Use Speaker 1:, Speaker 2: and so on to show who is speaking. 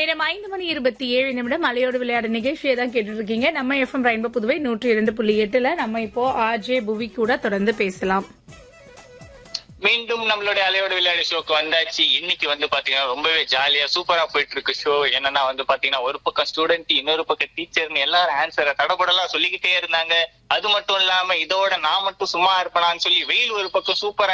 Speaker 1: நேரம் 5:27 மலையோடு விளையாட நிகழ்ச்சியை தான் கேட்டுட்டு இருக்கீங்க. நம்ம FM ரெயின்போ புதுவை 102.8ல நம்ம இப்போ ஆர்ஜே புவி கூட தொடர்ந்து பேசலாம்.
Speaker 2: மீண்டும் நம்மளுடைய அலையோட விளையாடு ஷோக்கு வந்தாச்சு. இன்னைக்கு பாத்தீங்கன்னா ரொம்பவே ஜாலியா சூப்பரா போயிட்டு இருக்கு ஷோ. என்னன்னா பாத்தீங்கன்னா ஒரு பக்கம் ஸ்டூடெண்ட், இன்னொரு பக்கம் டீச்சர்னு எல்லாரும் ஆன்சரை தடபடலாம் சொல்லிக்கிட்டே இருந்தாங்க. அது மட்டும் இல்லாம இதோட நான் மட்டும் சும்மா இருப்பேனான்னு சொல்லி வெயில் ஒரு பக்கம் சூப்பரா